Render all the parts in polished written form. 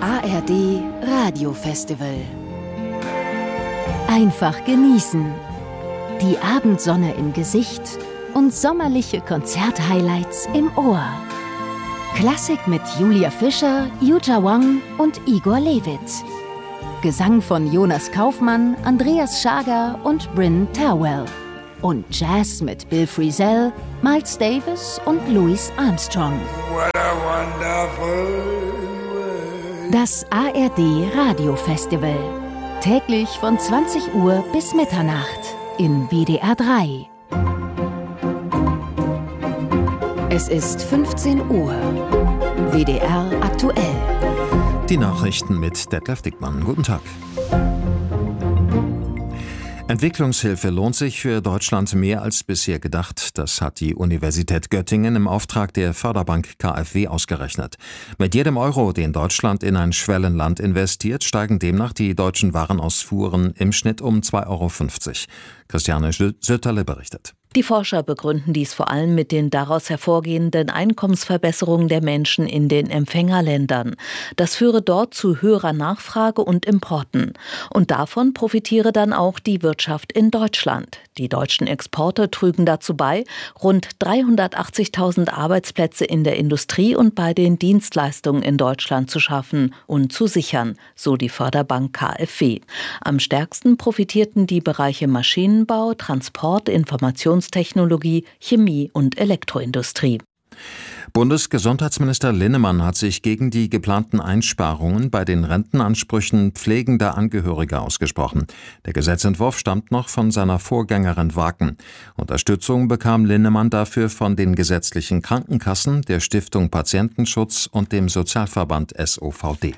ARD Radiofestival. Einfach genießen. Die Abendsonne im Gesicht und sommerliche Konzerthighlights im Ohr. Klassik mit Julia Fischer, Yuja Wang und Igor Levit. Gesang von Jonas Kaufmann, Andreas Schager und Bryn Terwell. Und Jazz mit Bill Frisell, Miles Davis und Louis Armstrong. What a wonderful world. Das ARD Radiofestival. Täglich von 20 Uhr bis Mitternacht in WDR 3. Es ist 15 Uhr. WDR aktuell. Die Nachrichten mit Detlef Dickmann. Guten Tag. Entwicklungshilfe lohnt sich für Deutschland mehr als bisher gedacht. Das hat die Universität Göttingen im Auftrag der Förderbank KfW ausgerechnet. Mit jedem Euro, den Deutschland in ein Schwellenland investiert, steigen demnach die deutschen Warenausfuhren im Schnitt um 2,50 Euro. Christiane Sütterle berichtet. Die Forscher begründen dies vor allem mit den daraus hervorgehenden Einkommensverbesserungen der Menschen in den Empfängerländern. Das führe dort zu höherer Nachfrage und Importen. Und davon profitiere dann auch die Wirtschaft in Deutschland. Die deutschen Exporte trügen dazu bei, rund 380.000 Arbeitsplätze in der Industrie und bei den Dienstleistungen in Deutschland zu schaffen und zu sichern, so die Förderbank KfW. Am stärksten profitierten die Bereiche Maschinenbau, Transport, Informationstechnologie, Chemie und Elektroindustrie. Bundesgesundheitsminister Linnemann hat sich gegen die geplanten Einsparungen bei den Rentenansprüchen pflegender Angehöriger ausgesprochen. Der Gesetzentwurf stammt noch von seiner Vorgängerin Wagen. Unterstützung bekam Linnemann dafür von den gesetzlichen Krankenkassen, der Stiftung Patientenschutz und dem Sozialverband SOVD.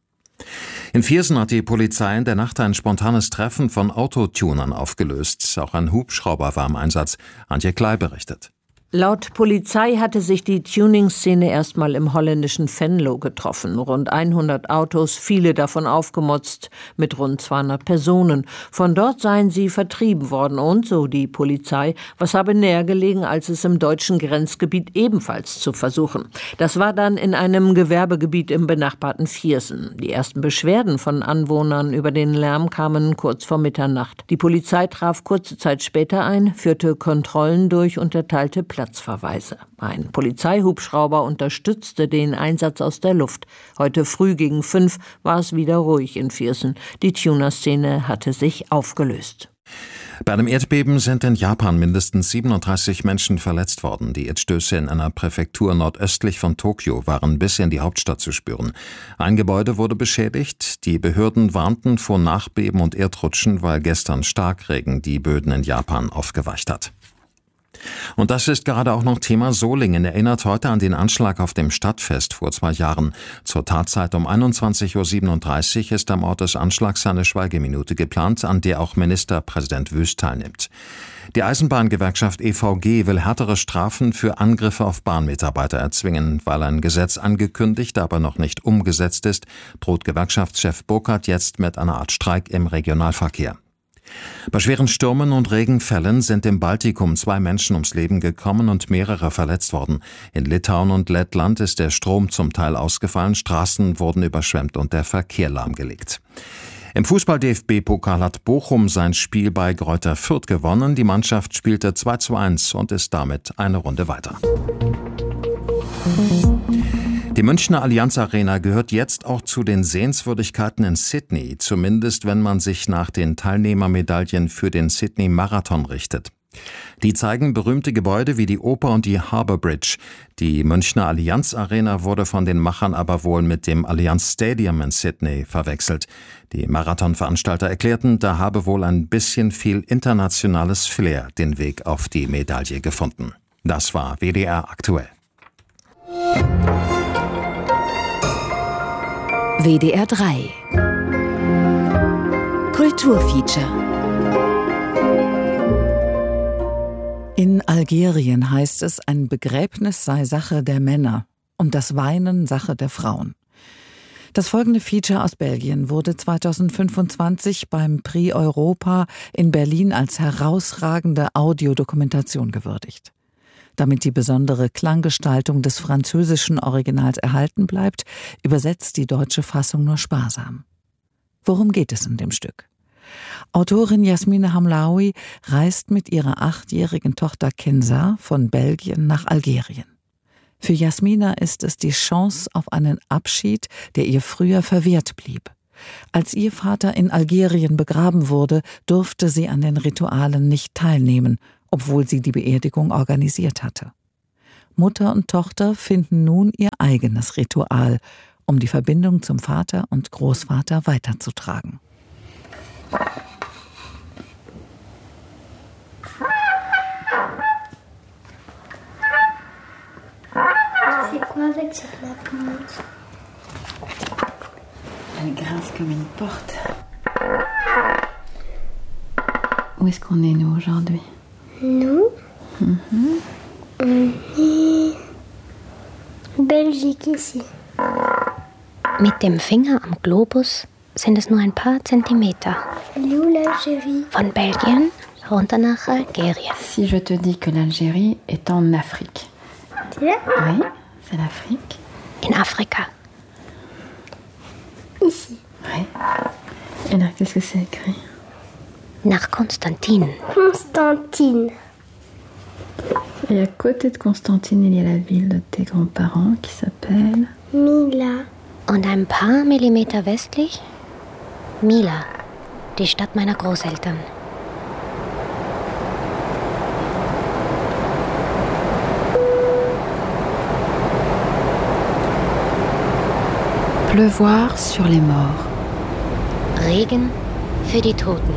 In Viersen hat die Polizei in der Nacht ein spontanes Treffen von Autotunern aufgelöst. Auch ein Hubschrauber war im Einsatz. Antje Klei berichtet. Laut Polizei hatte sich die Tuning-Szene erstmal im holländischen Venlo getroffen. Rund 100 Autos, viele davon aufgemotzt, mit rund 200 Personen. Von dort seien sie vertrieben worden und, so die Polizei, was habe näher gelegen, als es im deutschen Grenzgebiet ebenfalls zu versuchen. Das war dann in einem Gewerbegebiet im benachbarten Viersen. Die ersten Beschwerden von Anwohnern über den Lärm kamen kurz vor Mitternacht. Die Polizei traf kurze Zeit später ein, führte Kontrollen durch und erteilte Platzverweise. Ein Polizeihubschrauber unterstützte den Einsatz aus der Luft. Heute früh gegen 5 war es wieder ruhig in Viersen. Die Tuner-Szene hatte sich aufgelöst. Bei einem Erdbeben sind in Japan mindestens 37 Menschen verletzt worden. Die Erdstöße in einer Präfektur nordöstlich von Tokio waren bis in die Hauptstadt zu spüren. Ein Gebäude wurde beschädigt. Die Behörden warnten vor Nachbeben und Erdrutschen, weil gestern Starkregen die Böden in Japan aufgeweicht hat. Und das ist gerade auch noch Thema. Solingen erinnert heute an den Anschlag auf dem Stadtfest vor 2 Jahren. Zur Tatzeit um 21.37 Uhr ist am Ort des Anschlags eine Schweigeminute geplant, an der auch Ministerpräsident Wüst teilnimmt. Die Eisenbahngewerkschaft EVG will härtere Strafen für Angriffe auf Bahnmitarbeiter erzwingen. Weil ein Gesetz angekündigt, aber noch nicht umgesetzt ist, droht Gewerkschaftschef Burkhardt jetzt mit einer Art Streik im Regionalverkehr. Bei schweren Stürmen und Regenfällen sind im Baltikum 2 Menschen ums Leben gekommen und mehrere verletzt worden. In Litauen und Lettland ist der Strom zum Teil ausgefallen, Straßen wurden überschwemmt und der Verkehr lahmgelegt. Im Fußball-DFB-Pokal hat Bochum sein Spiel bei Greuther Fürth gewonnen. Die Mannschaft spielte 2:1 und ist damit eine Runde weiter. Die Münchner Allianz Arena gehört jetzt auch zu den Sehenswürdigkeiten in Sydney, zumindest wenn man sich nach den Teilnehmermedaillen für den Sydney Marathon richtet. Die zeigen berühmte Gebäude wie die Oper und die Harbour Bridge. Die Münchner Allianz Arena wurde von den Machern aber wohl mit dem Allianz Stadium in Sydney verwechselt. Die Marathonveranstalter erklärten, da habe wohl ein bisschen viel internationales Flair den Weg auf die Medaille gefunden. Das war WDR aktuell. WDR 3 Kulturfeature. In Algerien heißt es, ein Begräbnis sei Sache der Männer und das Weinen Sache der Frauen. Das folgende Feature aus Belgien wurde 2025 beim Prix Europa in Berlin als herausragende Audiodokumentation gewürdigt. Damit die besondere Klanggestaltung des französischen Originals erhalten bleibt, übersetzt die deutsche Fassung nur sparsam. Worum geht es in dem Stück? Autorin Yasmine Hamlaoui reist mit ihrer 8-jährigen Tochter Kenza von Belgien nach Algerien. Für Yasmina ist es die Chance auf einen Abschied, der ihr früher verwehrt blieb. Als ihr Vater in Algerien begraben wurde, durfte sie an den Ritualen nicht teilnehmen, obwohl sie die Beerdigung organisiert hatte. Mutter und Tochter finden nun ihr eigenes Ritual, um die Verbindung zum Vater und Großvater weiterzutragen. C'est quoi avec cette lapinette? Elle grince comme une porte. Où est-ce qu'on est, nous, aujourd'hui? Nous? On est Belgique ici. Mit dem Finger am Globus sind es nur ein paar Zentimeter. l'Algérie. Von Belgien runter nach Algerien. Si je te dis que l'Algérie est en Afrique. C'est là? Oui, c'est l'Afrique. In Afrika. Ici. Oui. Et là, qu'est-ce que c'est écrit? Nach Konstantin. Constantine. Et à côté de Constantine, il y a la ville de tes grands-parents qui s'appelle... Mila. Und ein paar Millimeter westlich Mila, die Stadt meiner Großeltern. Pleuvoir sur les morts. Regen für die Toten.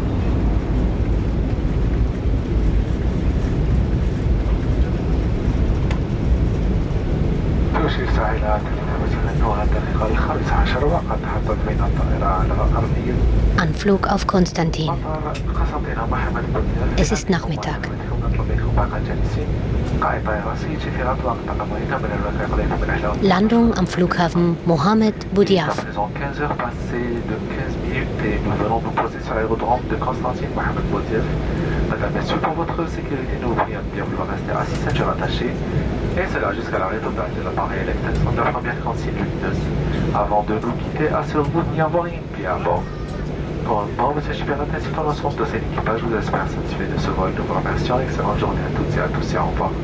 تشير ساحلات المتجهة النورة الدقيقة 15 وقد حطت بين الطائرة على الأرضية. Anflug auf Konstantin. مطار قسنطينة محمد بن زايد. Es ist Nachmittag. نطلب منكم باقي الجالسين. قائد طائرة سيجي في الأطلاق تقنية من الرقائق ليس من أحلام. Landung am Flughafen Mohamed Boudiaf. Nous faisons 15 heures passées de 15 minutes et nous venons nous poser sur l'aérodrome de Constantine Mohamed Boudiaf. Madame, Messieurs, pour votre sécurité, nous vous prions de bien vouloir rester assis, ceinture attachée. Et cela jusqu'à l'arrêt total de l'appareil électrique de la première consigne lumineuse. Avant de nous quitter, assurez-vous de n'y avoir rien de à bord. Pour un membre de cette ainsi qu'en l'ensemble de cet équipage, vous espère satisfait de ce vol. Nous vous remercions. Excellente journée à toutes et à tous et au revoir.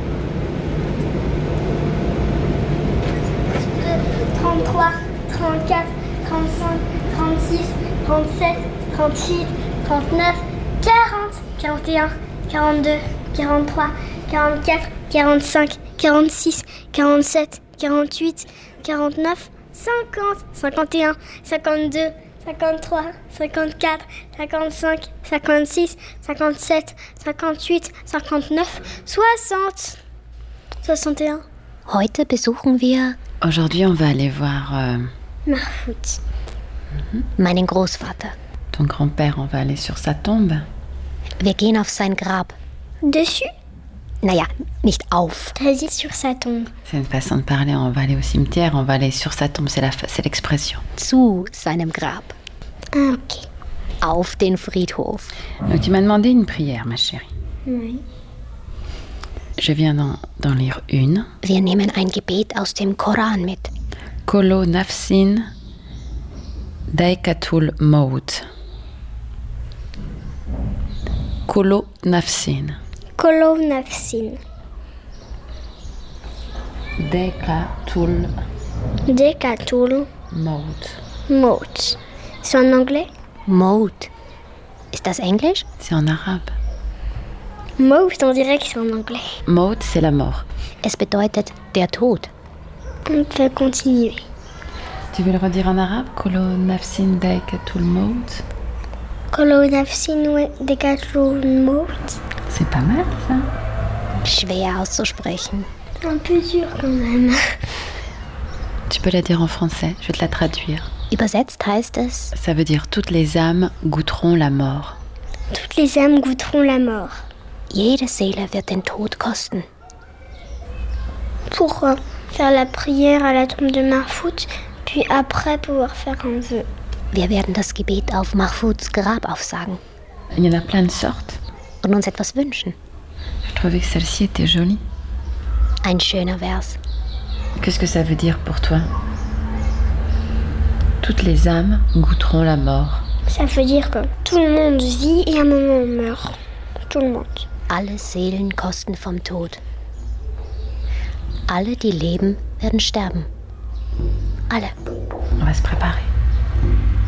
33, 34, 35, 36, 37, 38, 39, 40, 41, 42, 43, 44, 45, 46, 47, 48, 49, 50, 51, 52, 53, 54, 55, 56, 57, 58, 59, 60, 61. Heute besuchen wir Aujourd'hui, on va aller voir Mahfouz. meinen Großvater. ton grand-père. On va aller sur sa tombe. Wir gehen auf sein Grab. Dessus? Naja, nicht auf. T'as dit sur sa tombe. C'est une façon de parler. On va aller au cimetière, on va aller sur sa tombe. C'est l'expression. Zu seinem Grab. Ah, ok. Auf den Friedhof. Donc, tu m'as demandé une prière, ma chérie. Oui. Je viens d'en lire une. Wir nehmen ein Gebet aus dem Koran mit. Kolo nafsin daikatul maut. Kolo nafsin. Kolo nafsin. Daikatul Dekatul maut. maut. C'est en anglais? Maut. Ist das Englisch? C'est en arabe. Maut, on dirait que c'est en anglais. Maut, c'est la mort. Es bedeutet der Tod. On peut continuer. Tu veux le redire en arabe? Kolo nafsin daikatul maut. Kolo nafsin dekatul maut. C'est pas mal, ça. Schwer auszusprechen. Un peu dur quand même. Tu peux la dire en français, je vais te la traduire. Übersetzt heißt es, Ça veut dire toutes les âmes goûteront la mort. Toutes les âmes goûteront la mort. jede Seele wird den Tod kosten. Pour faire la prière à la tombe de Mahfouz, puis après pouvoir faire un vœu. Wir werden das Gebet auf Mahfouds Grab aufsagen Il y en a plein de sortes. und uns etwas wünschen. Je trouvais que celle-ci était jolie. Ein schöner Vers. Qu'est-ce que ça veut dire pour toi? Toutes les âmes goûteront la mort. Ça veut dire que tout le monde vit et à un moment on meurt. Tout le monde. Alle Seelen kosten vom Tod. Alle, die leben, werden sterben. Alle. On va se préparer.